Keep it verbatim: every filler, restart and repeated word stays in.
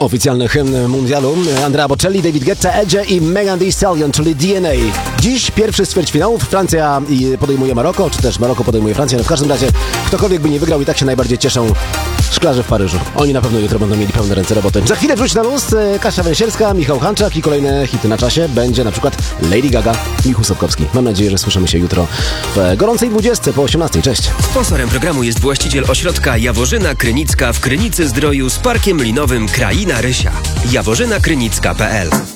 Oficjalny hymn mundialu. Andrea Bocelli, David Guetta, Edge i Megan Thee Stallion, czyli D N A. Dziś pierwszy z ćwierćfinałów. Francja podejmuje Maroko, czy też Maroko podejmuje Francję. No w każdym razie, ktokolwiek by nie wygrał, i tak się najbardziej cieszą szklarze w Paryżu. Oni na pewno jutro będą mieli pełne ręce roboty. Za chwilę wróci na luz Kasia Węsierska, Michał Hanczak i kolejne hity na czasie. Będzie na przykład Lady Gaga, Michał Sobkowski. Mam nadzieję, że słyszymy się jutro w gorącej dwudziestce po osiemnastej. Cześć. Sponsorem programu jest właściciel ośrodka Jaworzyna Krynicka w Krynicy Zdroju z Parkiem Linowym Kraina Rysia. jaworzyna krynicka kropka p l